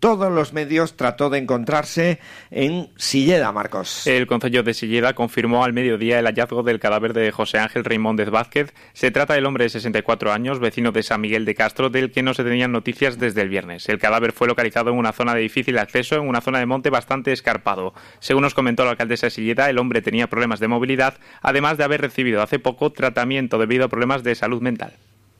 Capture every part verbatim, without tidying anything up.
todos los medios trató de encontrarse en Silleda, Marcos. El concello de Silleda confirmó al mediodía el hallazgo del cadáver de José Ángel Reimóndez Vázquez. Se trata del hombre de sesenta y cuatro años, vecino de San Miguel de Castro, del que no se tenían noticias desde el viernes. El cadáver fue localizado en una zona de difícil acceso, en una zona de monte bastante escarpado. Según nos comentó la alcaldesa de Silleda, el hombre tenía problemas de movilidad, además de haber recibido hace poco tratamiento debido a problemas de salud mental.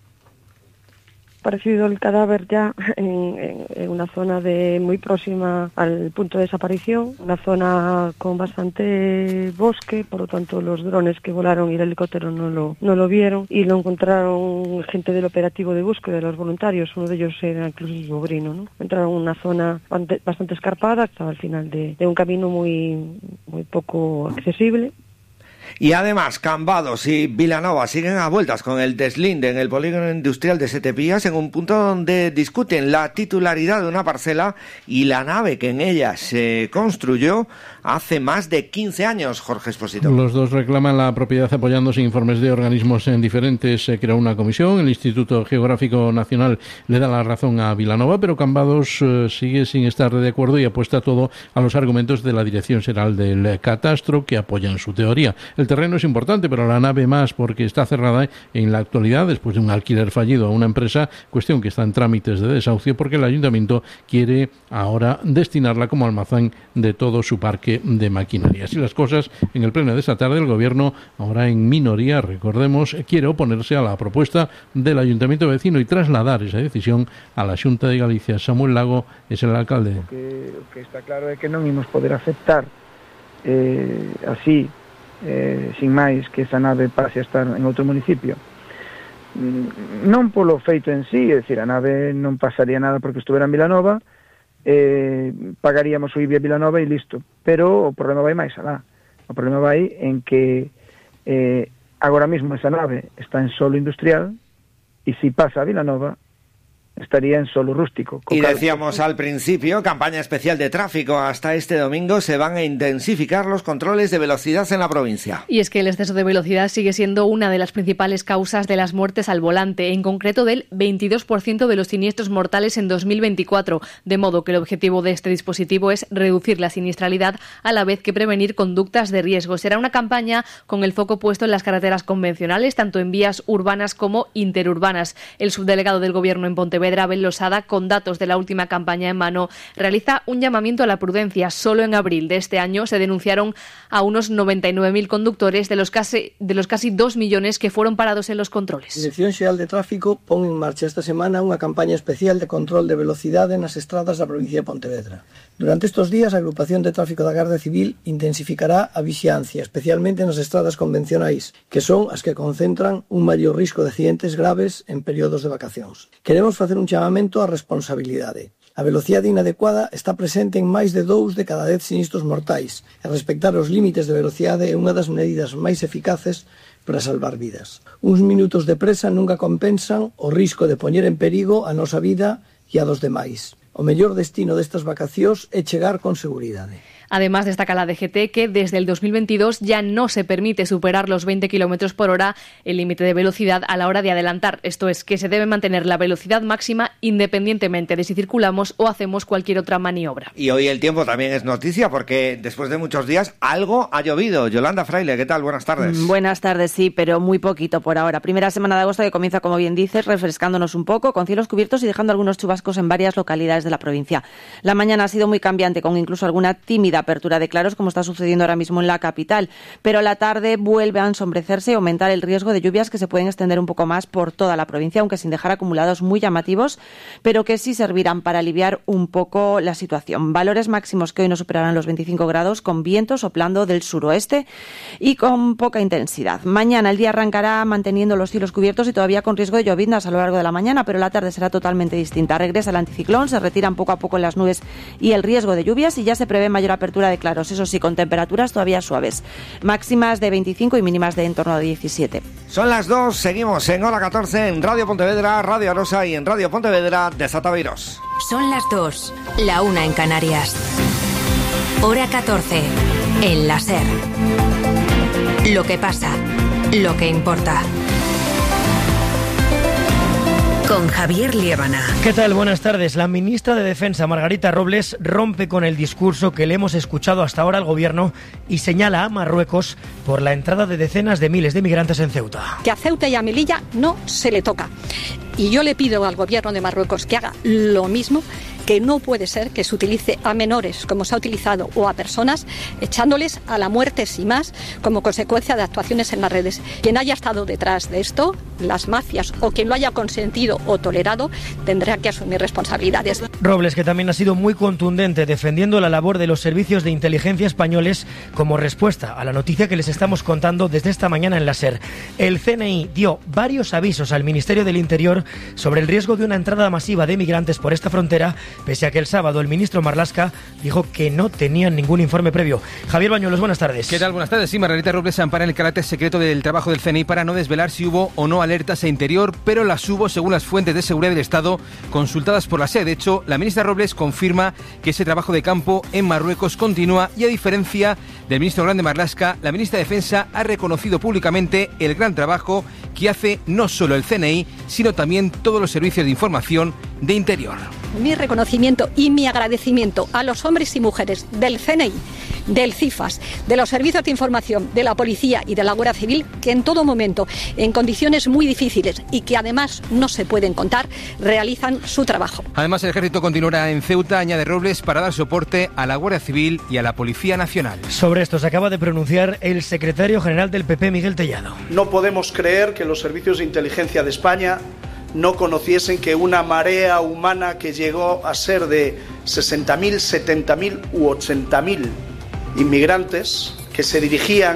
Aparecido el cadáver ya en, en, en una zona de muy próxima al punto de desaparición, una zona con bastante bosque, por lo tanto los drones que volaron y el helicóptero no lo, no lo vieron, y lo encontraron gente del operativo de búsqueda, de los voluntarios, uno de ellos era incluso su sobrino, ¿no? Entraron en una zona bastante, bastante escarpada, estaba al final de, de un camino muy, muy poco accesible. Y además, Cambados y Vilanova siguen a vueltas con el deslinde en el polígono industrial de Setepías, en un punto donde discuten la titularidad de una parcela y la nave que en ella se construyó hace más de quince años, Jorge Expósito. Los dos reclaman la propiedad apoyándose en informes de organismos diferentes. Se creó una comisión, el Instituto Geográfico Nacional le da la razón a Vilanova, pero Cambados eh, sigue sin estar de acuerdo y apuesta todo a los argumentos de la Dirección General del Catastro, que apoyan su teoría. El terreno es importante, pero la nave más, porque está cerrada en la actualidad después de un alquiler fallido a una empresa, cuestión que está en trámites de desahucio porque el ayuntamiento quiere ahora destinarla como almacén de todo su parque de maquinaria. Así las cosas, en el pleno de esta tarde el gobierno, ahora en minoría, recordemos, quiere oponerse a la propuesta del ayuntamiento vecino y trasladar esa decisión a la Xunta de Galicia. Samuel Lago es el alcalde. O que, o que está claro é que non imos poder aceptar eh, así Eh, sin máis que esa nave pase a estar en outro municipio, non polo feito en sí, é dicir, a nave non pasaría nada porque estuvera en Vilanova, eh, pagaríamos o I B I a Vilanova e listo, pero o problema vai máis alá. O problema vai en que eh, agora mesmo esa nave está en solo industrial e se pasa a Vilanova estaría en solo rústico. Y decíamos al principio, campaña especial de tráfico. Hasta este domingo se van a intensificar los controles de velocidad en la provincia. Y es que el exceso de velocidad sigue siendo una de las principales causas de las muertes al volante, en concreto del veintidós por ciento de los siniestros mortales en dos mil veinticuatro, de modo que el objetivo de este dispositivo es reducir la siniestralidad a la vez que prevenir conductas de riesgo. Será una campaña con el foco puesto en las carreteras convencionales, tanto en vías urbanas como interurbanas. El subdelegado del Gobierno en Pontevedra, Abel Losada, con datos de la última campaña en mano, realiza un llamamiento a la prudencia. Solo en abril de este año se denunciaron a unos noventa y nueve mil conductores de los casi de los casi dos millones que fueron parados en los controles. A Dirección Xeral de Tráfico pon en marcha esta semana unha campaña especial de control de velocidade nas estradas da provincia de Pontevedra. Durante estos días, a Agrupación de Tráfico da Garda Civil intensificará a vixiancia, especialmente nas estradas convencionais, que son as que concentran un maior risco de accidentes graves en períodos de vacacións. Queremos facer un chamamento á responsabilidade. A velocidade inadecuada está presente en máis de dous de cada dez sinistros mortais e respectar os límites de velocidade é unha das medidas máis eficaces para salvar vidas. Uns minutos de presa nunca compensan o risco de poñer en perigo a nosa vida e a dos demais. O mellor destino destas vacacións é chegar con seguridade. Además, destaca la D G T que desde el dos mil veintidós ya no se permite superar los veinte kilómetros por hora, el límite de velocidad a la hora de adelantar. Esto es, que se debe mantener la velocidad máxima independientemente de si circulamos o hacemos cualquier otra maniobra. Y hoy el tiempo también es noticia porque después de muchos días algo ha llovido. Yolanda Fraile, ¿qué tal? Buenas tardes. Buenas tardes, sí, pero muy poquito por ahora. Primera semana de agosto que comienza, como bien dices, refrescándonos un poco, con cielos cubiertos y dejando algunos chubascos en varias localidades de la provincia. La mañana ha sido muy cambiante, con incluso alguna tímida apertura de claros, como está sucediendo ahora mismo en la capital, pero la tarde vuelve a ensombrecerse y aumentar el riesgo de lluvias que se pueden extender un poco más por toda la provincia, aunque sin dejar acumulados muy llamativos, pero que sí servirán para aliviar un poco la situación. Valores máximos que hoy no superarán los veinticinco grados, con viento soplando del suroeste y con poca intensidad. Mañana el día arrancará manteniendo los cielos cubiertos y todavía con riesgo de lloviznas a lo largo de la mañana, pero la tarde será totalmente distinta. Regresa el anticiclón, se retiran poco a poco las nubes y el riesgo de lluvias y ya se prevé mayor apertura de claros, eso sí, con temperaturas todavía suaves, máximas de veinticinco y mínimas de en torno a diecisiete. Son las dos, seguimos en Hora catorce en Radio Pontevedra, Radio Arosa y en Radio Pontevedra de Zataveiros. Son las dos, la una en Canarias. Hora catorce, en la SER. Lo que pasa, lo que importa. con Javier Liébana. ¿Qué tal? Buenas tardes. La ministra de Defensa, Margarita Robles, rompe con el discurso que le hemos escuchado hasta ahora al Gobierno y señala a Marruecos por la entrada de decenas de miles de migrantes en Ceuta. Que a Ceuta y a Melilla no se le toca. Y yo le pido al Gobierno de Marruecos que haga lo mismo, que no puede ser que se utilice a menores, como se ha utilizado, o a personas, echándoles a la muerte sin más, como consecuencia de actuaciones en las redes. Quien haya estado detrás de esto, las mafias, o quien lo haya consentido o tolerado, tendrá que asumir responsabilidades. Robles, que también ha sido muy contundente defendiendo la labor de los servicios de inteligencia españoles como respuesta a la noticia que les estamos contando desde esta mañana en la SER. El C N I dio varios avisos al Ministerio del Interior sobre el riesgo de una entrada masiva de migrantes por esta frontera, pese a que el sábado el ministro Marlaska dijo que no tenían ningún informe previo. Javier Bañuelos, buenas tardes. ¿Qué tal? Buenas tardes. Sí, Margarita Robles se ampara en el carácter secreto del trabajo del C N I para no desvelar si hubo o no alertas a Interior, pero las hubo según las fuentes de seguridad del Estado consultadas por la SER. De hecho, la ministra Robles confirma que ese trabajo de campo en Marruecos continúa y, a diferencia del ministro Grande Marlaska, la ministra de Defensa ha reconocido públicamente el gran trabajo que hace no solo el C N I, sino también todos los servicios de información de Interior. Mi reconocimiento y mi agradecimiento a los hombres y mujeres del C N I, del CIFAS, de los servicios de información, de la policía y de la Guardia Civil, que en todo momento, en condiciones muy difíciles y que además no se pueden contar, realizan su trabajo. Además, el ejército continuará en Ceuta, añade Robles, para dar soporte a la Guardia Civil y a la Policía Nacional. Sobre esto se acaba de pronunciar el secretario general del P P, Miguel Tellado. No podemos creer que los servicios de inteligencia de España no conociesen que una marea humana que llegó a ser de sesenta mil, setenta mil u ochenta mil inmigrantes que se dirigían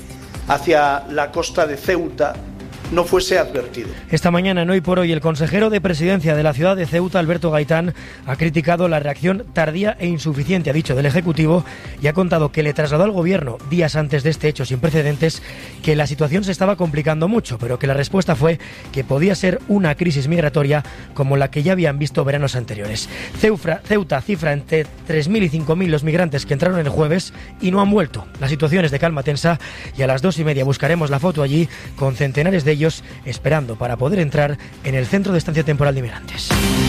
hacia la costa de Ceuta no fuese advertido. Esta mañana en Hoy por Hoy, el consejero de Presidencia de la ciudad de Ceuta, Alberto Gaitán, ha criticado la reacción tardía e insuficiente, ha dicho, del Ejecutivo, y ha contado que le trasladó al Gobierno, días antes de este hecho sin precedentes, que la situación se estaba complicando mucho, pero que la respuesta fue que podía ser una crisis migratoria como la que ya habían visto veranos anteriores. Ceufra, Ceuta cifra entre tres mil y cinco mil los migrantes que entraron el jueves y no han vuelto. La situación es de calma tensa y a las dos y media buscaremos la foto allí con centenares de ellos esperando para poder entrar en el Centro de Estancia Temporal de Inmigrantes.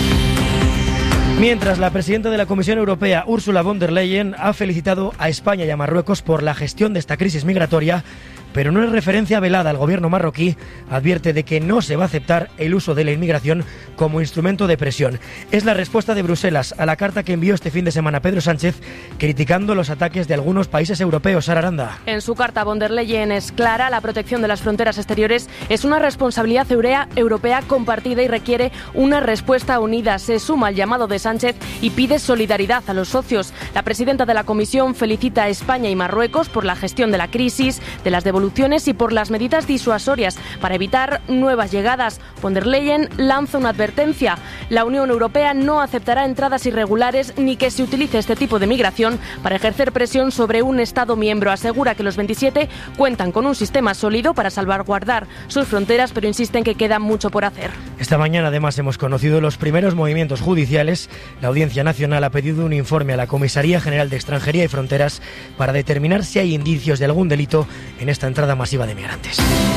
Mientras, la presidenta de la Comisión Europea, Ursula von der Leyen, ha felicitado a España y a Marruecos por la gestión de esta crisis migratoria, pero no es referencia velada al gobierno marroquí, advierte de que no se va a aceptar el uso de la inmigración como instrumento de presión. Es la respuesta de Bruselas a la carta que envió este fin de semana Pedro Sánchez, criticando los ataques de algunos países europeos. Sara Aranda. En su carta, von der Leyen es clara: la protección de las fronteras exteriores es una responsabilidad europea compartida y requiere una respuesta unida. Se suma al llamado de Sánchez y pide solidaridad a los socios. La presidenta de la Comisión felicita a España y Marruecos por la gestión de la crisis, de las devoluciones y por las medidas disuasorias para evitar nuevas llegadas. Von der Leyen lanza una advertencia: la Unión Europea no aceptará entradas irregulares ni que se utilice este tipo de migración para ejercer presión sobre un Estado miembro. Asegura que los veintisiete cuentan con un sistema sólido para salvaguardar sus fronteras, pero insiste en que queda mucho por hacer. Esta mañana además hemos conocido los primeros movimientos judiciales. La Audiencia Nacional ha pedido un informe a la Comisaría General de Extranjería y Fronteras para determinar si hay indicios de algún delito en esta entrada masiva de migrantes.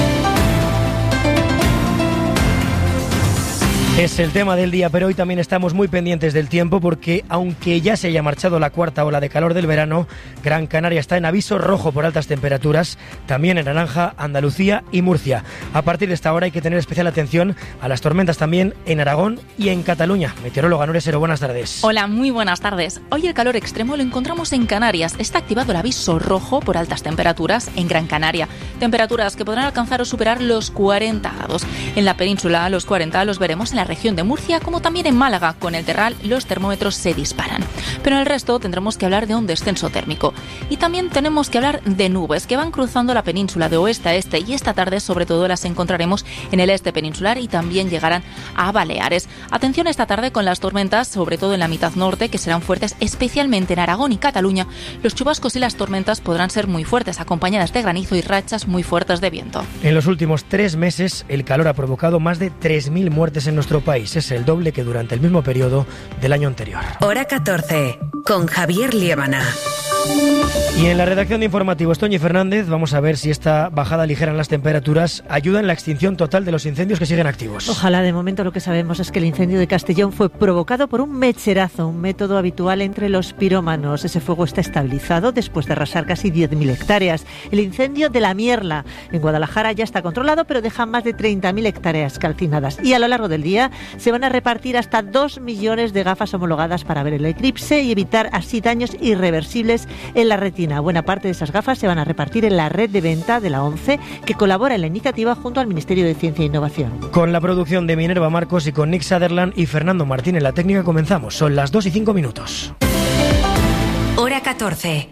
Es el tema del día, pero hoy también estamos muy pendientes del tiempo porque, aunque ya se haya marchado la cuarta ola de calor del verano, Gran Canaria está en aviso rojo por altas temperaturas, también en naranja Andalucía y Murcia. A partir de esta hora hay que tener especial atención a las tormentas también en Aragón y en Cataluña. Meteoróloga Nuria Sero, buenas tardes. Hola, muy buenas tardes. Hoy el calor extremo lo encontramos en Canarias. Está activado el aviso rojo por altas temperaturas en Gran Canaria. Temperaturas que podrán alcanzar o superar los cuarenta grados. En la península, los cuarenta los veremos en la región de Murcia, como también en Málaga. Con el Terral los termómetros se disparan. Pero en el resto tendremos que hablar de un descenso térmico. Y también tenemos que hablar de nubes que van cruzando la península de oeste a este, y esta tarde sobre todo las encontraremos en el este peninsular y también llegarán a Baleares. Atención esta tarde con las tormentas, sobre todo en la mitad norte, que serán fuertes especialmente en Aragón y Cataluña. Los chubascos y las tormentas podrán ser muy fuertes, acompañadas de granizo y rachas muy fuertes de viento. En los últimos tres meses el calor ha provocado más de tres mil muertes en nuestro país. Es el doble que durante el mismo periodo del año anterior. Hora catorce, con Javier Liébana. Y en la redacción de informativos, Toñi Fernández, vamos a ver si esta bajada ligera en las temperaturas ayuda en la extinción total de los incendios que siguen activos. Ojalá. De momento lo que sabemos es que el incendio de Castellón fue provocado por un mecherazo, un método habitual entre los pirómanos. Ese fuego está estabilizado después de arrasar casi diez mil hectáreas. El incendio de La Mierla en Guadalajara ya está controlado, pero deja más de treinta mil hectáreas calcinadas. Y a lo largo del día se van a repartir hasta dos millones de gafas homologadas para ver el eclipse y evitar así daños irreversibles en la retina. Buena parte de esas gafas se van a repartir en la red de venta de la ONCE, que colabora en la iniciativa junto al Ministerio de Ciencia e Innovación. Con la producción de Minerva Marcos y con Nick Sutherland y Fernando Martín en la técnica comenzamos. Son las dos y cinco minutos. Hora catorce.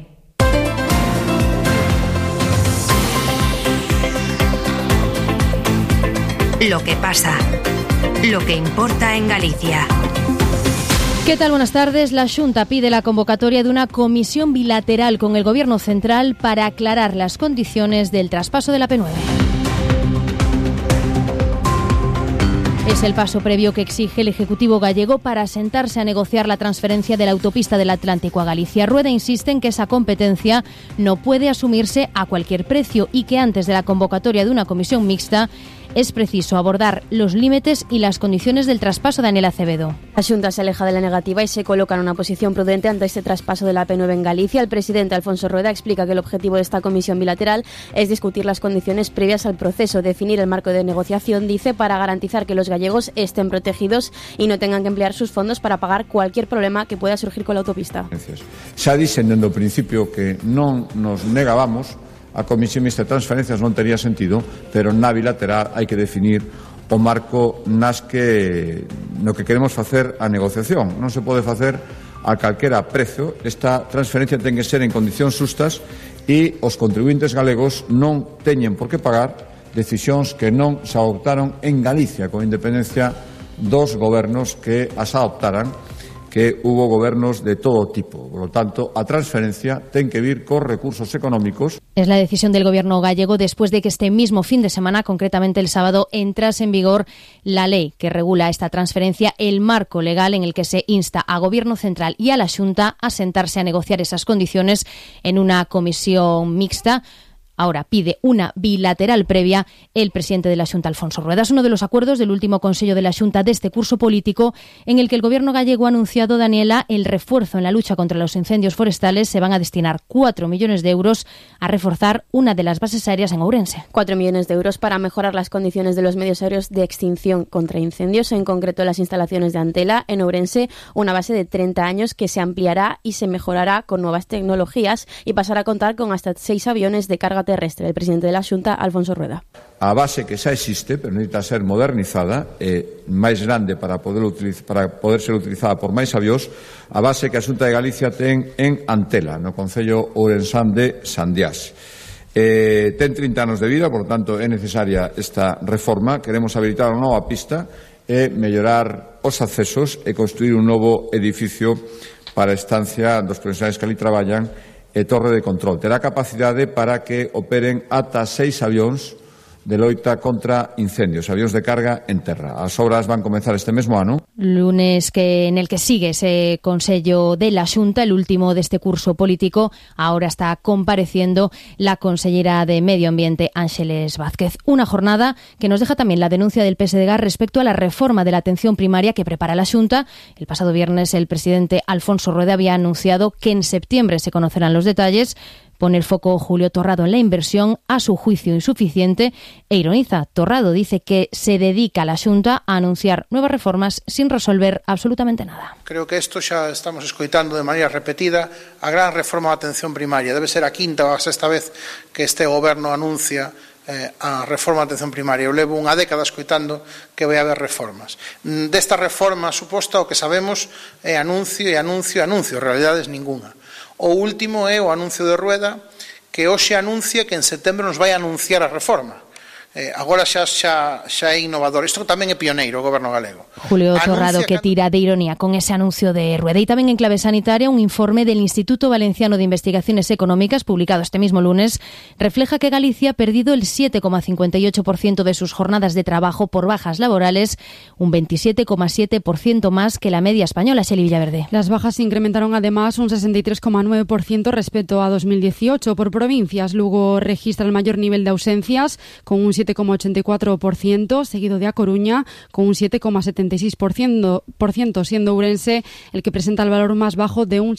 Lo que pasa. Lo que importa en Galicia. ¿Qué tal? Buenas tardes. La Xunta pide la convocatoria de una comisión bilateral con el Gobierno central para aclarar las condiciones del traspaso de la P nueve. Es el paso previo que exige el Ejecutivo gallego para sentarse a negociar la transferencia de la autopista del Atlántico a Galicia. Rueda insiste en que esa competencia no puede asumirse a cualquier precio y que antes de la convocatoria de una comisión mixta es preciso abordar los límites y las condiciones del traspaso. Daniel Acevedo. La Xunta se aleja de la negativa y se coloca en una posición prudente ante este traspaso de la P nueve en Galicia. El presidente Alfonso Rueda explica que el objetivo de esta comisión bilateral es discutir las condiciones previas al proceso, definir el marco de negociación, dice, para garantizar que los gallegos estén protegidos y no tengan que emplear sus fondos para pagar cualquier problema que pueda surgir con la autopista. Xa dixen dende o principio que non nos negábamos. A comisión mixta de transferencias non tería sentido, pero na bilateral hai que definir o marco nas que no que queremos facer a negociación. Non se pode facer a calquera prezo. Esta transferencia ten que ser en condicións justas e os contribuintes galegos non teñen por que pagar decisións que non se adoptaron en Galicia, con independencia dos gobernos que as adoptaran, que hubo gobernos de todo tipo. Por lo tanto, a transferencia ten que vir cos recursos económicos. Es la decisión del Gobierno gallego después de que este mismo fin de semana, concretamente el sábado, entrase en vigor la ley que regula esta transferencia, el marco legal en el que se insta a Gobierno central y a la Xunta a sentarse a negociar esas condiciones en una comisión mixta. Ahora pide una bilateral previa el presidente de la Xunta, Alfonso Rueda. Es uno de los acuerdos del último Consello de la Xunta de este curso político en el que el Gobierno gallego ha anunciado, Daniela, el refuerzo en la lucha contra los incendios forestales. Se van a destinar cuatro millones de euros a reforzar una de las bases aéreas en Ourense. Cuatro millones de euros para mejorar las condiciones de los medios aéreos de extinción contra incendios, en concreto las instalaciones de Antela en Ourense, una base de treinta años que se ampliará y se mejorará con nuevas tecnologías y pasará a contar con hasta seis aviones de carga terrestre. El presidente de la Xunta, Alfonso Rueda. A base que xa existe, pero necesita ser modernizada, e máis grande para poder, utiliz- para poder ser utilizada por máis avións, a base que a Xunta de Galicia ten en Antela, no concello ourensán de Sandiás. Eh, ten trinta anos de vida, por tanto é necesaria esta reforma. Queremos habilitar unha nova pista e mellorar os accesos e construir un novo edificio para a estancia dos profesionais que ali traballan e torre de control. Terá capacidade para que operen ata seis avións de loita contra incendios, avións de carga en terra. As obras van comenzar este mesmo ano. Lunes que en el que sigue ese Consello de la Xunta, el último de este curso político. Ahora está compareciendo la consellera de Medio Ambiente, Ángeles Vázquez. Una jornada que nos deja también la denuncia del P S D G respecto a la reforma de la atención primaria que prepara la Xunta. El pasado viernes el presidente Alfonso Rueda había anunciado que en septiembre se conocerán los detalles. Pone el foco Julio Torrado en la inversión, a su juicio insuficiente, e ironiza. Torrado dice que se dedica la Xunta a anunciar nuevas reformas sin resolver absolutamente nada. Creo que isto xa estamos escoitando de maneira repetida. A gran reforma da atención primaria debe ser a quinta ou a sexta vez que este goberno anuncia eh, a reforma da atención primaria. Eu levo unha década escoitando que vai haber reformas. Desta reforma suposta o que sabemos é anuncio e anuncio e anuncio, realidades ninguna. O último é o anuncio de Rueda, que hoxe anuncia que en setembro nos vai anunciar a reforma. eh, agora xa, xa, xa é innovador. Isto tamén é pioneiro o goberno galego. Julio Torrado, que tira de ironía con ese anuncio de Rueda. Y también en clave sanitaria, un informe del Instituto Valenciano de Investigaciones Económicas, publicado este mismo lunes, refleja que Galicia ha perdido el siete coma cincuenta y ocho por ciento de sus jornadas de trabajo por bajas laborales, un veintisiete coma siete por ciento más que la media española. Shelly Villaverde. Las bajas se incrementaron además un sesenta y tres coma nueve por ciento respecto a dos mil dieciocho. Por provincias, Lugo registra el mayor nivel de ausencias, con un siete coma ochenta y cuatro por ciento, seguido de A Coruña, con un siete coma setenta y seis por ciento, siendo Ourense el que presenta el valor más bajo de un